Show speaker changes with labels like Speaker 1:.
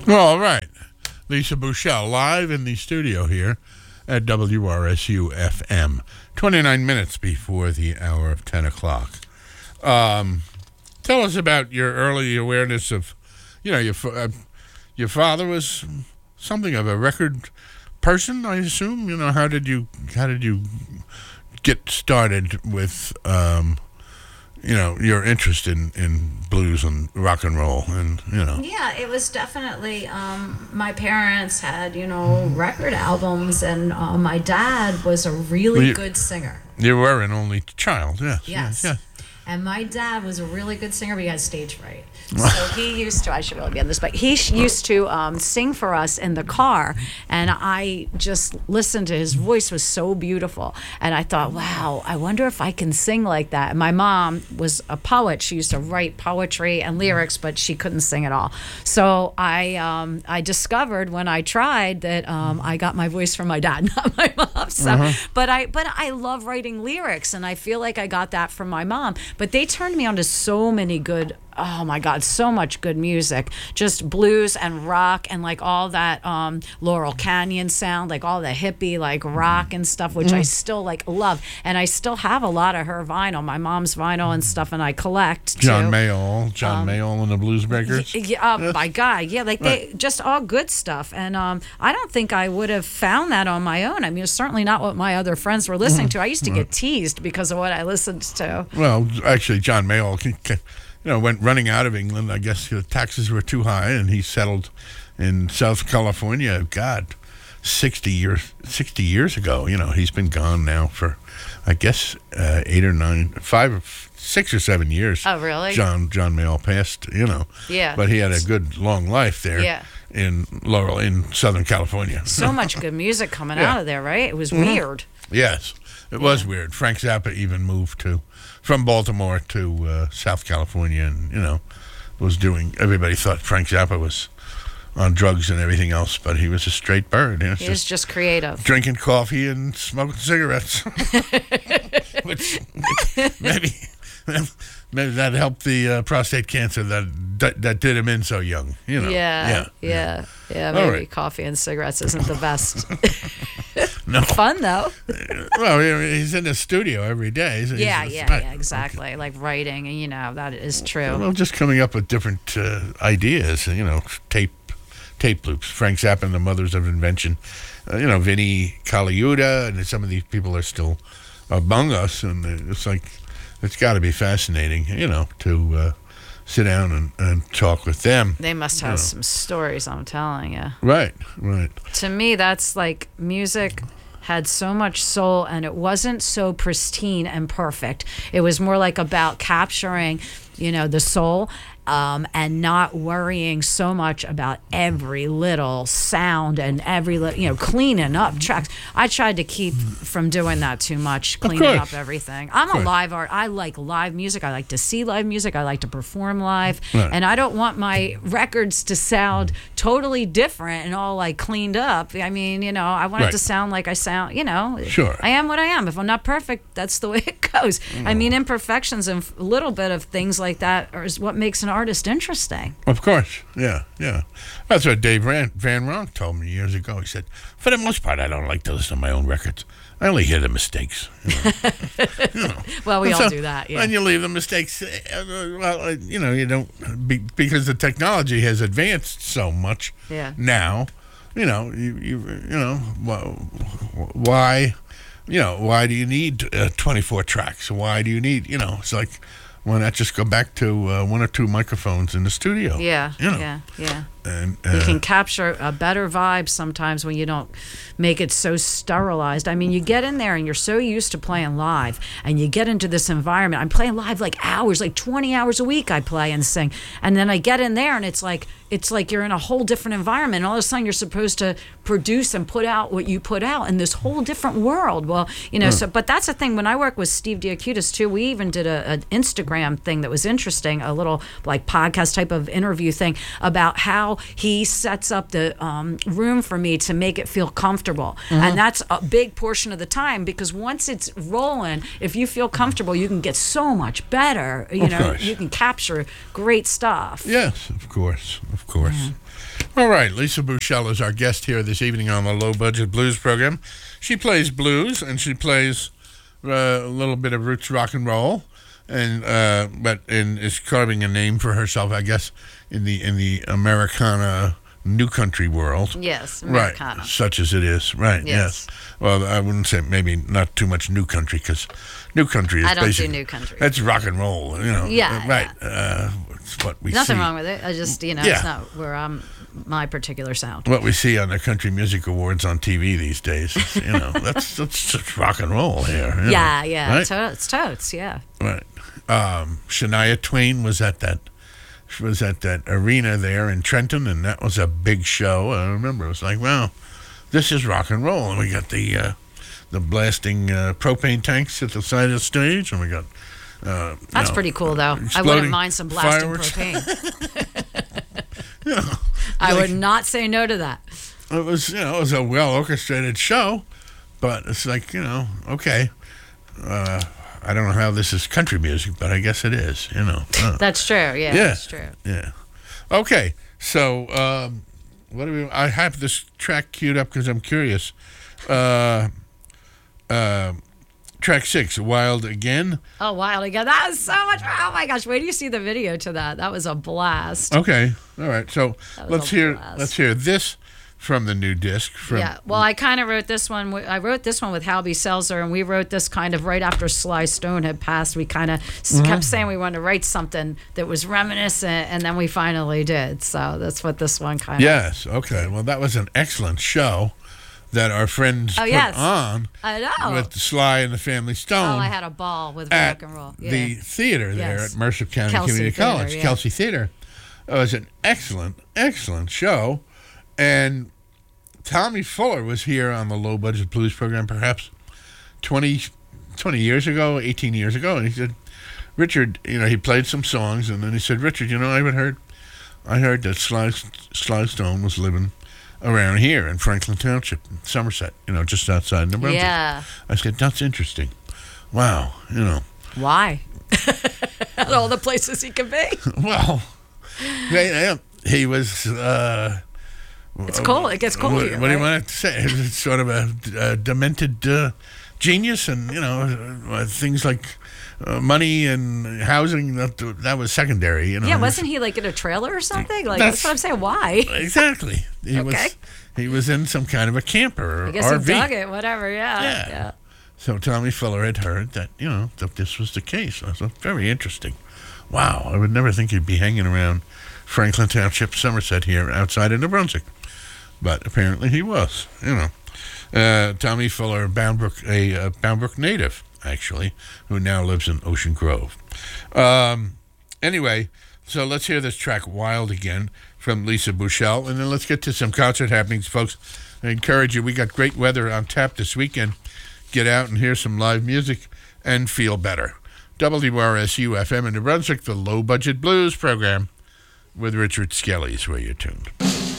Speaker 1: All right. Lisa Bouchel live in the studio here at WRSU FM. 29 minutes before the hour of 10 o'clock. Tell us about your early awareness of, your father was something of a record person, I assume. How did you get started with, your interest in blues and rock and roll
Speaker 2: Yeah, it was definitely, my parents had, record albums, and my dad was a really good singer.
Speaker 1: You were an only child, yes.
Speaker 2: Yes. And my dad was a really good singer, but he had stage fright. So he used to, I should really be on this, but he used to sing for us in the car, and I just listened to his voice was so beautiful. And I thought, wow, I wonder if I can sing like that. And my mom was a poet. She used to write poetry and lyrics, but she couldn't sing at all. So I discovered when I tried that I got my voice from my dad, not my mom. So, but I love writing lyrics, and I feel like I got that from my mom. But they turned me on to so many good, oh my God, so much good music. Just blues and rock and like all that Laurel Canyon sound, like all the hippie like rock and stuff, which I still like love. And I still have a lot of her vinyl, my mom's vinyl and stuff, and I collect too.
Speaker 1: John Mayall and the Blues Breakers.
Speaker 2: My God, yeah, like they just all good stuff. And I don't think I would have found that on my own. I mean, it's certainly not what my other friends were listening to. I used to get teased because of what I listened to.
Speaker 1: Well, actually, John Mayall went running out of England. I guess the taxes were too high, and he settled in South California. God, 60 years ago. He's been gone now for, I guess, 6 or 7 years.
Speaker 2: Oh, really?
Speaker 1: John Mayall passed.
Speaker 2: Yeah.
Speaker 1: But he had a good long life there.
Speaker 2: Yeah.
Speaker 1: In Southern California.
Speaker 2: So much good music coming out of there, right? It was weird.
Speaker 1: Yes, it was weird. Frank Zappa even moved from Baltimore to South California, and everybody thought Frank Zappa was on drugs and everything else, but he was a straight bird.
Speaker 2: He was just creative,
Speaker 1: drinking coffee and smoking cigarettes, which maybe that helped the prostate cancer that did him in so young.
Speaker 2: Yeah. Maybe right. Coffee and cigarettes isn't the best.
Speaker 1: No.
Speaker 2: Fun though.
Speaker 1: Well, he's in the studio every day. So
Speaker 2: yeah, exactly. Okay. Like writing, and that is true.
Speaker 1: Well, just coming up with different ideas. Tape loops. Frank Zappa and the Mothers of Invention. Vinnie Colaiuta, and some of these people are still among us, and it's like it's got to be fascinating, to sit down and talk with them.
Speaker 2: They must have some stories, I'm telling you.
Speaker 1: Right.
Speaker 2: To me, that's like music had so much soul, and it wasn't so pristine and perfect. It was more like about capturing, the soul, and not worrying so much about every little sound and every little, cleaning up tracks. I tried to keep from doing that too much, cleaning up everything. I'm a live art. I like live music. I like to see live music. I like to perform live. Right. And I don't want my records to sound totally different and all like cleaned up. I mean, I want it to sound like I sound,
Speaker 1: Sure.
Speaker 2: I am what I am. If I'm not perfect, that's the way it goes. I mean, imperfections and a little bit of things like that is what makes an artist interesting.
Speaker 1: Of course, yeah. That's what Dave Van Ronk told me years ago. He said, for the most part, I don't like to listen to my own records. I only hear the mistakes.
Speaker 2: Well, we all do that, yeah.
Speaker 1: And you leave the mistakes, you don't, because the technology has advanced so much now, why do you need 24 tracks? Why do you need, it's like, why not just go back to one or two microphones in the studio?
Speaker 2: Yeah. And you can capture a better vibe sometimes when you don't make it so sterilized. I mean, you get in there and you're so used to playing live, and you get into this environment. I'm playing live like hours, like 20 hours a week I play and sing. And then I get in there and it's like you're in a whole different environment. And all of a sudden you're supposed to produce and put out what you put out in this whole different world. Well, so, but that's the thing. When I work with Steve Diacutis too, we even did an Instagram thing that was interesting, a little like podcast type of interview thing about how he sets up the room for me to make it feel comfortable. And that's a big portion of the time, because once it's rolling, if you feel comfortable, you can get so much better. You can capture great stuff.
Speaker 1: Yes, of course. All right, Lisa Bouchel is our guest here this evening on the Low Budget Blues program. She plays blues and she plays a little bit of roots rock and roll, and is carving a name for herself, I guess, in the Americana new country world.
Speaker 2: Yes, Americana.
Speaker 1: Right, such as it is. Right, yes. Well, I wouldn't say maybe not too much new country, because new country is
Speaker 2: I don't
Speaker 1: basically...
Speaker 2: do new country.
Speaker 1: That's rock and roll,
Speaker 2: Yeah.
Speaker 1: Right. It's what we
Speaker 2: Nothing
Speaker 1: see.
Speaker 2: wrong with it. I just, it's not where I'm, my particular sound.
Speaker 1: What we see on the Country Music Awards on TV these days, that's just rock and roll here.
Speaker 2: Yeah.
Speaker 1: Right?
Speaker 2: Totes, yeah.
Speaker 1: Right. Shania Twain was at that arena there in Trenton, and that was a big show. I remember it was like, wow, this is rock and roll. And we got the blasting propane tanks at the side of the stage, and we got
Speaker 2: that's pretty cool, though. I wouldn't mind some blasting propane. I would not say no to that.
Speaker 1: It was a well orchestrated show, but it's like, okay. I don't know how this is country music, but I guess it is,
Speaker 2: That's true. Yeah, that's true.
Speaker 1: Yeah. Okay. So, I have this track queued up because I'm curious. Track 6, Wild Again.
Speaker 2: Oh, Wild Again. That was so much. Oh my gosh. Wait till you see the video to that. That was a blast.
Speaker 1: Okay. All right. So let's hear this from the new disc.
Speaker 2: Well, I kind of wrote this one. I wrote this one with Halby Seltzer, and we wrote this kind of right after Sly Stone had passed. We kind of kept saying we wanted to write something that was reminiscent, and then we finally did. So that's what this one kind of...
Speaker 1: Yes. Okay. Well, that was an excellent show that our friends put on.
Speaker 2: I know.
Speaker 1: With Sly and the Family Stone.
Speaker 2: Oh, I had a ball with rock and roll. Yeah.
Speaker 1: The theater there at Mercer County
Speaker 2: Kelsey
Speaker 1: Community
Speaker 2: Theater,
Speaker 1: College,
Speaker 2: yeah.
Speaker 1: Kelsey Theater. It was an excellent, excellent show. And Tommy Fuller was here on the Low Budget Blues program perhaps 20 years ago, 18 years ago. And he said, Richard, he played some songs. And then he said, Richard, I heard that Sly Stone was living around here in Franklin Township, Somerset, just outside New Brunswick.
Speaker 2: Yeah.
Speaker 1: I said, that's interesting. Wow,
Speaker 2: Why? At all the places he could be.
Speaker 1: Well, he was...
Speaker 2: it's cold. It gets cold here.
Speaker 1: What do you want to say? It's sort of a demented genius, and, things like money and housing, that was secondary,
Speaker 2: Yeah, wasn't he like in a trailer or something? Like that's what I'm saying. Why?
Speaker 1: Exactly. He was in some kind of a camper or
Speaker 2: I guess
Speaker 1: RV.
Speaker 2: he dug it, whatever, yeah.
Speaker 1: So Tommy Fuller had heard that, that this was the case. I thought, very interesting. Wow, I would never think he'd be hanging around Franklin Township, Somerset here outside of New Brunswick. But apparently he was, Tommy Fuller, a Bound Brook native, actually, who now lives in Ocean Grove. Anyway, so let's hear this track, Wild Again, from Lisa Bouchel, and then let's get to some concert happenings, folks. I encourage you, we got great weather on tap this weekend. Get out and hear some live music and feel better. WRSU FM in New Brunswick, the Low Budget Blues program with Richard Skelly is where you're tuned.